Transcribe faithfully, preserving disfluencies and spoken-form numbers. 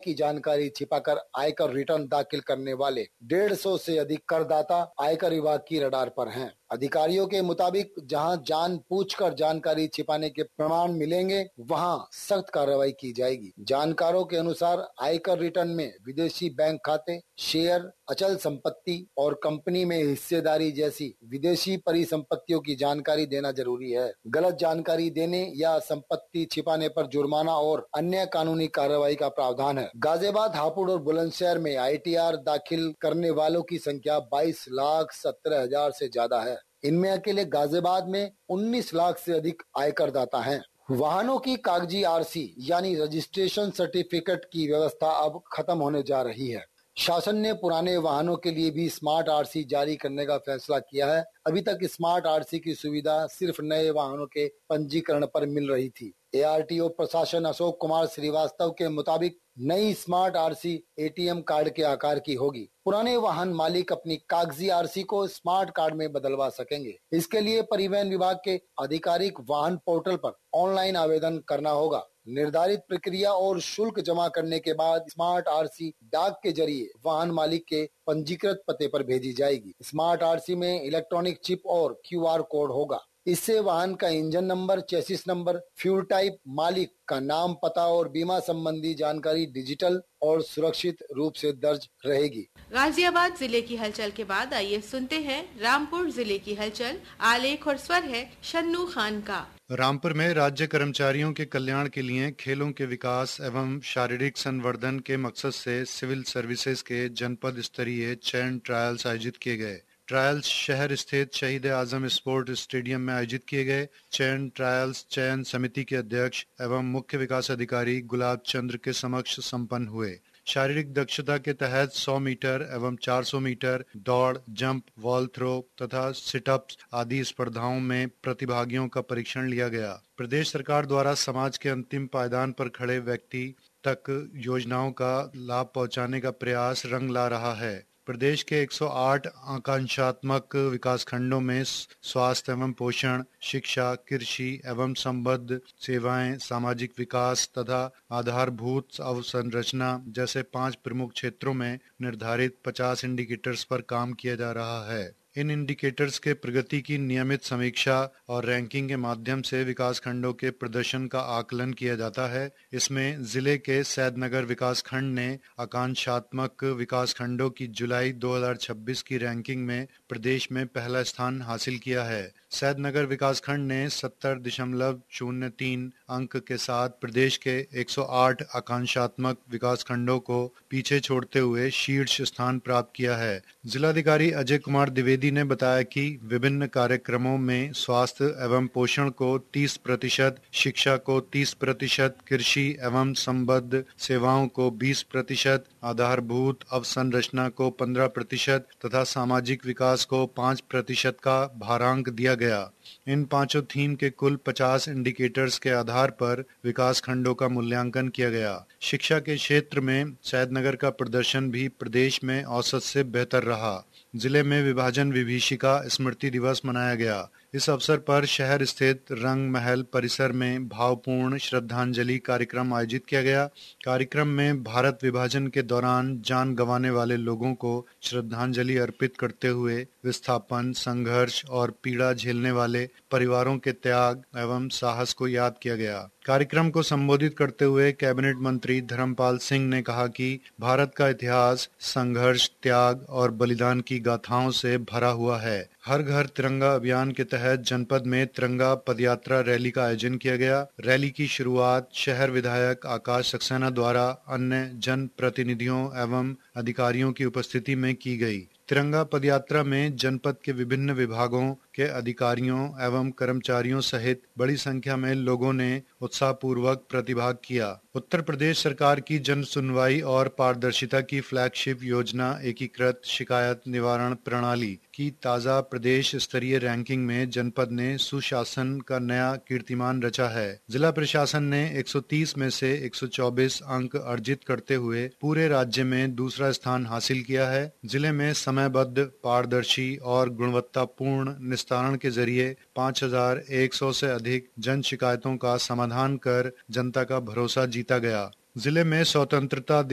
की जानकारी छिपाकर आयकर रिटर्न दाखिल करने वाले डेढ़ सौ से अधिक करदाता आयकर विभाग की रडार पर हैं। अधिकारियों के मुताबिक जहां जान पूछकर जानकारी छिपाने के प्रमाण मिलेंगे, वहां सख्त कार्रवाई की जाएगी। जानकारों के अनुसार आयकर रिटर्न में विदेशी बैंक खाते, शेयर, अचल संपत्ति और कंपनी में हिस्सेदारी जैसी विदेशी परिसंपत्तियों की जानकारी देना जरूरी है। गलत जानकारी देने या संपत्ति छिपाने पर जुर्माना और अन्य कानूनी कार्रवाई का प्रावधान है। गाजियाबाद, हापुड़ और बुलंदशहर में आई टी आर दाखिल करने वालों की संख्या बाईस लाख सत्रह हजार से ज्यादा है। इनमें अकेले गाजियाबाद में उन्नीस लाख से अधिक आयकरदाता हैं। वाहनों की कागजी आर सी यानी रजिस्ट्रेशन सर्टिफिकेट की व्यवस्था अब खत्म होने जा रही है। शासन ने पुराने वाहनों के लिए भी स्मार्ट आर सी जारी करने का फैसला किया है। अभी तक स्मार्ट आर सी की सुविधा सिर्फ नए वाहनों के पंजीकरण पर मिल रही थी। ए आर टी ओ प्रशासन अशोक कुमार श्रीवास्तव के मुताबिक नई smart R C A T M card के आकार की होगी। पुराने वाहन मालिक अपनी कागजी आर सी को स्मार्ट कार्ड में बदलवा सकेंगे। इसके लिए परिवहन विभाग के आधिकारिक वाहन पोर्टल पर ऑनलाइन आवेदन करना होगा। निर्धारित प्रक्रिया और शुल्क जमा करने के बाद स्मार्ट आर सी डाक के जरिए वाहन मालिक के पंजीकृत पते पर भेजी जाएगी। स्मार्ट आर सी में इलेक्ट्रॉनिक चिप और क्यू आर कोड होगा। इससे वाहन का engine number, chassis number, fuel type, मालिक का नाम, पता और बीमा संबंधी जानकारी डिजिटल और सुरक्षित रूप से दर्ज रहेगी। गाजियाबाद जिले की हलचल के बाद आइए सुनते हैं रामपुर जिले की हलचल। आलेख और स्वर है शन्नू खान का। रामपुर में राज्य कर्मचारियों के कल्याण के लिए खेलों के विकास एवं शारीरिक संवर्धन के मकसद से सिविल सर्विसेज के जनपद स्तरीय चयन ट्रायल्स आयोजित किए गए। ट्रायल्स शहर स्थित शहीद आजम स्पोर्ट स्टेडियम में आयोजित किए गए। चयन ट्रायल्स चयन समिति के अध्यक्ष एवं मुख्य विकास अधिकारी गुलाब चंद्र के समक्ष संपन्न हुए। शारीरिक दक्षता के तहत सौ मीटर एवं चार सौ मीटर दौड़, जंप, वॉल थ्रो तथा सिटअप्स आदि स्पर्धाओं में प्रतिभागियों का परीक्षण लिया गया। प्रदेश सरकार द्वारा समाज के अंतिम पायदान पर खड़े व्यक्ति तक योजनाओं का लाभ पहुंचाने का प्रयास रंग ला रहा है। प्रदेश के एक सौ आठ आकांक्षात्मक विकासखंडों में स्वास्थ्य एवं पोषण, शिक्षा, कृषि एवं संबद्ध सेवाएं, सामाजिक विकास तथा आधारभूत अवसंरचना जैसे पांच प्रमुख क्षेत्रों में निर्धारित पचास इंडिकेटर्स पर काम किया जा रहा है। इन इंडिकेटर्स के प्रगति की नियमित समीक्षा और रैंकिंग के माध्यम से विकास खंडों के प्रदर्शन का आकलन किया जाता है। इसमें जिले के सैदनगर विकास खंड ने आकांक्षात्मक विकास खंडों की जुलाई दो हज़ार छब्बीस की रैंकिंग में प्रदेश में पहला स्थान हासिल किया है। सैदनगर विकास खंड ने सत्तर दशमलव शून्य तीन अंक के साथ प्रदेश के एक सौ आठ आकांक्षात्मक विकास खंडों को पीछे छोड़ते हुए शीर्ष स्थान प्राप्त किया है। जिलाधिकारी अजय कुमार द्विवेदी ने बताया कि विभिन्न कार्यक्रमों में स्वास्थ्य एवं पोषण को तीस प्रतिशत, शिक्षा को तीस प्रतिशत, कृषि एवं संबद्ध सेवाओं को बीस प्रतिशत, आधारभूत अवसंरचना को पंद्रह प्रतिशत तथा सामाजिक विकास को पाँच प्रतिशत का भारांक दिया गया। इन पांचों थीम के कुल पचास इंडिकेटर्स के आधार पर विकास खंडों का मूल्यांकन किया गया। शिक्षा के क्षेत्र में सैदनगर का प्रदर्शन भी प्रदेश में औसत से बेहतर रहा। जिले में विभाजन विभीषिका स्मृति दिवस मनाया गया। इस अवसर पर शहर स्थित रंग महल परिसर में भावपूर्ण श्रद्धांजलि कार्यक्रम आयोजित किया गया। कार्यक्रम में भारत विभाजन के दौरान जान गंवाने वाले लोगों को श्रद्धांजलि अर्पित करते हुए विस्थापन, संघर्ष और पीड़ा झेलने वाले परिवारों के त्याग एवं साहस को याद किया गया। कार्यक्रम को संबोधित करते हुए कैबिनेट मंत्री धर्मपाल सिंह ने कहा कि भारत का इतिहास संघर्ष, त्याग और बलिदान की गाथाओं से भरा हुआ है। हर घर तिरंगा अभियान के तहत जनपद में तिरंगा पदयात्रा रैली का आयोजन किया गया। रैली की शुरुआत शहर विधायक आकाश सक्सेना द्वारा अन्य जन प्रतिनिधियों एवं अधिकारियों की उपस्थिति में की गई। तिरंगा पदयात्रा में जनपद के विभिन्न विभागों के अधिकारियों एवं कर्मचारियों सहित बड़ी संख्या में लोगों ने उत्साहपूर्वक प्रतिभाग किया। उत्तर प्रदेश सरकार की जन सुनवाई और पारदर्शिता की फ्लैगशिप योजना एकीकृत शिकायत निवारण प्रणाली की ताज़ा प्रदेश स्तरीय रैंकिंग में जनपद ने सुशासन का नया कीर्तिमान रचा है। जिला प्रशासन ने एक सौ तीस में से एक सौ चौबीस अंक अर्जित करते हुए पूरे राज्य में दूसरा स्थान हासिल किया है। जिले में समयबद्ध, पारदर्शी और गुणवत्तापूर्ण निस्तारण के जरिए पाँच हज़ार एक सौ से अधिक जन शिकायतों का समाधान कर जनता का भरोसा जीता गया। जिले में स्वतंत्रता